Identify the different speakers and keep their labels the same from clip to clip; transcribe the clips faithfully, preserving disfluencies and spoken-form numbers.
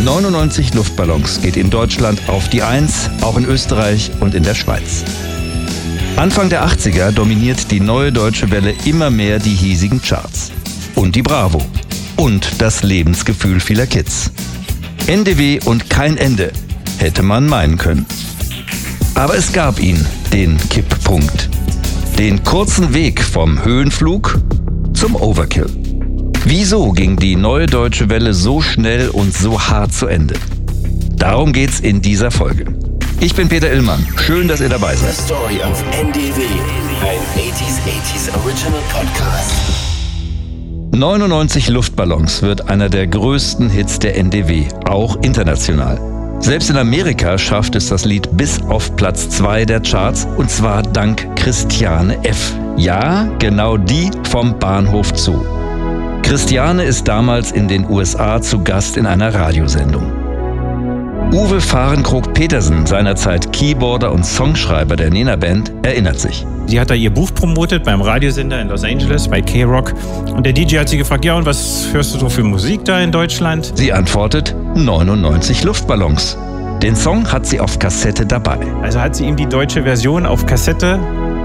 Speaker 1: neunundneunzig Luftballons geht in Deutschland auf die Eins, auch in Österreich und in der Schweiz. Anfang der achtziger dominiert die Neue Deutsche Welle immer mehr die hiesigen Charts. Und die Bravo. Und das Lebensgefühl vieler Kids. N D W und kein Ende, hätte man meinen können. Aber es gab ihn, den Kipppunkt. Den kurzen Weg vom Höhenflug zum Overkill. Wieso ging die Neue Deutsche Welle so schnell und so hart zu Ende? Darum geht's in dieser Folge. Ich bin Peter Illmann. Schön, dass ihr dabei seid.
Speaker 2: The Story of N D W, ein achtziger achtziger Original Podcast.
Speaker 1: neunundneunzig Luftballons wird einer der größten Hits der N D W, auch international. Selbst in Amerika schafft es das Lied bis auf Platz zwei der Charts, und zwar dank Christiane F. Ja, genau die vom Bahnhof Zoo. Christiane ist damals in den U S A zu Gast in einer Radiosendung. Uwe Fahrenkrog-Petersen, seinerzeit Keyboarder und Songschreiber der Nena Band, erinnert sich.
Speaker 3: Sie hat da ihr Buch promotet beim Radiosender in Los Angeles bei K-Rock. Und der D J hat sie gefragt, ja, und was hörst du so für Musik da in Deutschland?
Speaker 1: Sie antwortet, neunundneunzig Luftballons. Den Song hat sie auf Kassette dabei.
Speaker 3: Also hat sie ihm die deutsche Version auf Kassette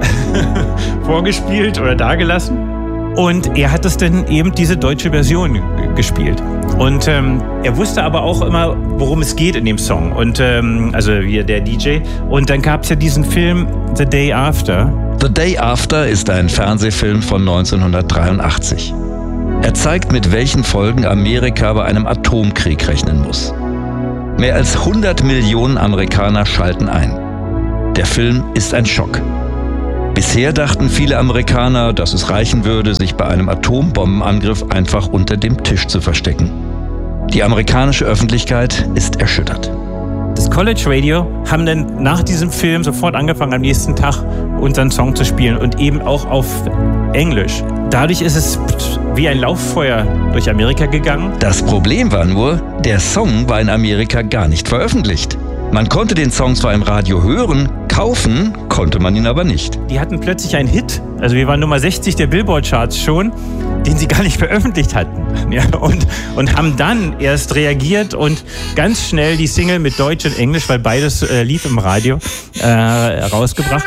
Speaker 3: vorgespielt oder dagelassen. Und er hat es dann eben diese deutsche Version g- gespielt. Und ähm, er wusste aber auch immer, worum es geht in dem Song. Und ähm, also wie der D J. Und dann gab es ja diesen Film The Day After.
Speaker 1: The Day After ist ein Fernsehfilm von neunzehnhundertdreiundachtzig. Er zeigt, mit welchen Folgen Amerika bei einem Atomkrieg rechnen muss. Mehr als hundert Millionen Amerikaner schalten ein. Der Film ist ein Schock. Bisher dachten viele Amerikaner, dass es reichen würde, sich bei einem Atombombenangriff einfach unter dem Tisch zu verstecken. Die amerikanische Öffentlichkeit ist erschüttert.
Speaker 3: Das College Radio haben dann nach diesem Film sofort angefangen, am nächsten Tag unseren Song zu spielen und eben auch auf Englisch. Dadurch ist es wie ein Lauffeuer durch Amerika gegangen.
Speaker 1: Das Problem war nur, der Song war in Amerika gar nicht veröffentlicht. Man konnte den Song zwar im Radio hören, kaufen konnte man ihn aber nicht.
Speaker 3: Die hatten plötzlich einen Hit, also wir waren Nummer sechzig der Billboard-Charts schon, den sie gar nicht veröffentlicht hatten. Ja, und, und haben dann erst reagiert und ganz schnell die Single mit Deutsch und Englisch, weil beides äh, lief im Radio, äh, rausgebracht.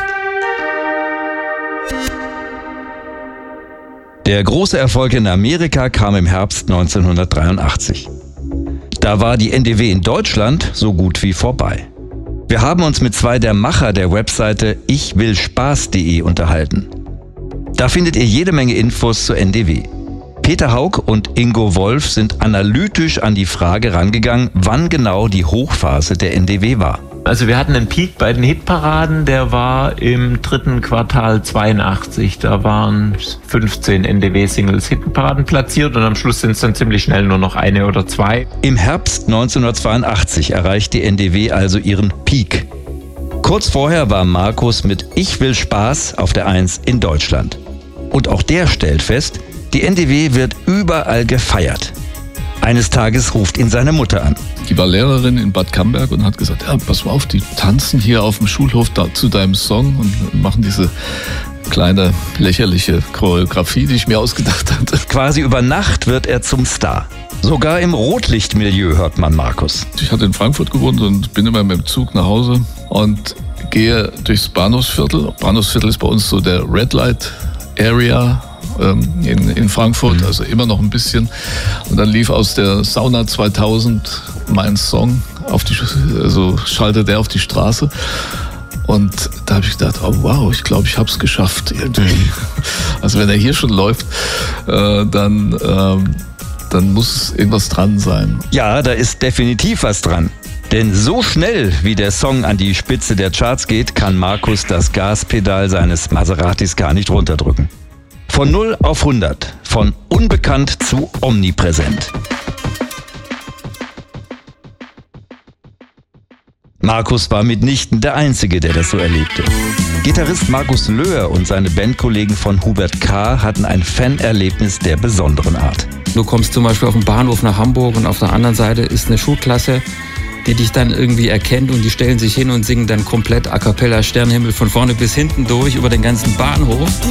Speaker 1: Der große Erfolg in Amerika kam im Herbst neunzehnhundertdreiundachtzig. Da war die N D W in Deutschland so gut wie vorbei. Wir haben uns mit zwei der Macher der Webseite ich will spaß punkt de unterhalten. Da findet ihr jede Menge Infos zur N D W. Peter Haug und Ingo Wolf sind analytisch an die Frage rangegangen, wann genau die Hochphase der N D W war.
Speaker 4: Also wir hatten einen Peak bei den Hitparaden, der war im dritten Quartal zweiundachtzig. Da waren fünfzehn N D W-Singles Hitparaden platziert und am Schluss sind es dann ziemlich schnell nur noch eine oder zwei.
Speaker 1: Im Herbst neunzehnhundertzweiundachtzig erreicht die N D W also ihren Peak. Kurz vorher war Markus mit Ich will Spaß auf der Eins in Deutschland. Und auch der stellt fest, die N D W wird überall gefeiert. Eines Tages ruft ihn seine Mutter an.
Speaker 5: Die war Lehrerin in Bad Camberg und hat gesagt, ja, pass mal auf, die tanzen hier auf dem Schulhof da, zu deinem Song und machen diese kleine lächerliche Choreografie, die ich mir ausgedacht hatte.
Speaker 1: Quasi über Nacht wird er zum Star. Sogar im Rotlichtmilieu hört man Markus.
Speaker 5: Ich hatte in Frankfurt gewohnt und bin immer mit dem Zug nach Hause und gehe durchs Bahnhofsviertel. Bahnhofsviertel ist bei uns so der Red Light Area in, in Frankfurt, also immer noch ein bisschen. Und dann lief aus der Sauna zweitausend mein Song, auf die, also schaltete der auf die Straße. Und da habe ich gedacht, oh wow, ich glaube, ich habe es geschafft irgendwie. Also wenn er hier schon läuft, äh, dann, äh, dann muss irgendwas dran sein.
Speaker 1: Ja, da ist definitiv was dran. Denn so schnell, wie der Song an die Spitze der Charts geht, kann Markus das Gaspedal seines Maseratis gar nicht runterdrücken. Von null auf hundert, von unbekannt zu omnipräsent. Markus war mitnichten der Einzige, der das so erlebte. Gitarrist Markus Löhr und seine Bandkollegen von Hubert K. hatten ein Fanerlebnis der besonderen Art.
Speaker 6: Du kommst zum Beispiel auf den Bahnhof nach Hamburg und auf der anderen Seite ist eine Schulklasse, die dich dann irgendwie erkennt und die stellen sich hin und singen dann komplett a cappella Sternenhimmel von vorne bis hinten durch über den ganzen Bahnhof.